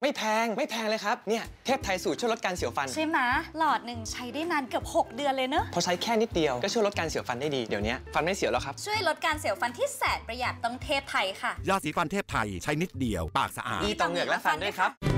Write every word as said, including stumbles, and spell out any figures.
ไม่แพงไม่แพงเลยครับเนี่ยเทพไทยสูตรช่วยลดการเสียวฟันใช่ไหมหลอดหนึ่งใช้ได้นานเกือบหกเดือนเลยเนอะพอใช้แค่นิดเดียวก็ช่วยลดการเสียวฟันได้ดีเดี๋ยวนี้ฟันไม่เสียวแล้วครับช่วยลดการเสียวฟันที่แสนประหยัดต้องเทพไทยค่ะยาสีฟันเทพไทยใช้นิดเดียวปากสะอาดดีต่อเหงือกและฟันด้วยครับ